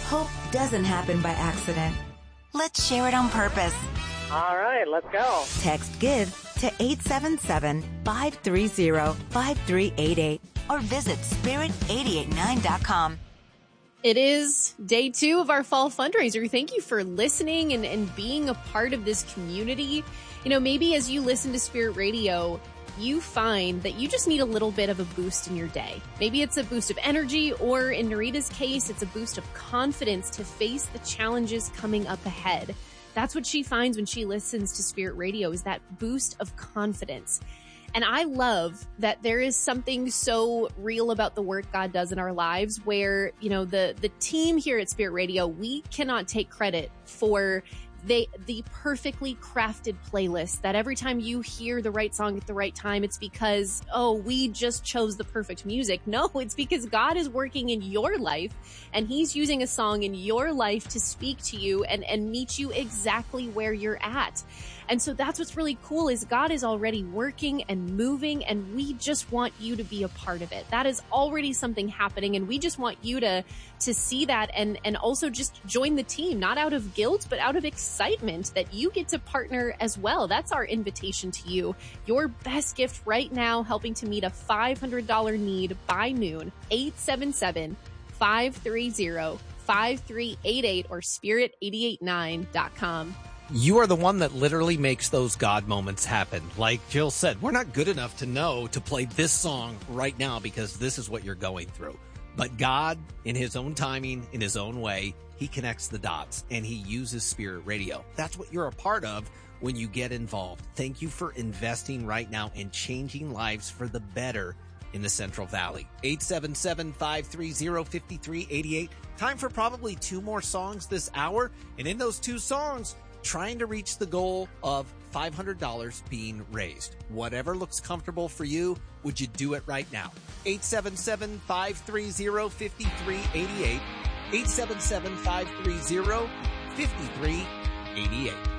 Hope doesn't happen by accident. Let's share it on purpose. All right, let's go. Text GIVE to 877-530-5388 or visit spirit889.com. It is day 2 of our fall fundraiser. Thank you for listening and being a part of this community. You know, maybe as you listen to Spirit Radio, you find that you just need a little bit of a boost in your day. Maybe it's a boost of energy, or in Narita's case, it's a boost of confidence to face the challenges coming up ahead. That's what she finds when she listens to Spirit Radio, is that boost of confidence. And I love that there is something so real about the work God does in our lives where, you know, the team here at Spirit Radio, we cannot take credit for the perfectly crafted playlist that every time you hear the right song at the right time, it's because, we just chose the perfect music. No, it's because God is working in your life and he's using a song in your life to speak to you and meet you exactly where you're at. And so that's what's really cool, is God is already working and moving, and we just want you to be a part of it. That is already something happening, and we just want you to see that and also just join the team, not out of guilt, but out of excitement that you get to partner as well. That's our invitation to you. Your best gift right now, helping to meet a $500 need by noon, 877-530-5388 or spirit889.com. You are the one that literally makes those God moments happen. Like Jill said, we're not good enough to know to play this song right now because this is what you're going through. But God, in his own timing, in his own way, he connects the dots and he uses Spirit Radio. That's what you're a part of when you get involved. Thank you for investing right now and changing lives for the better in the Central Valley. 877-530-5388. Time for probably 2 more songs this hour. And in those 2 songs, trying to reach the goal of $500 being raised. Whatever looks comfortable for you, would you do it right now? 877-530-5388. 877-530-5388.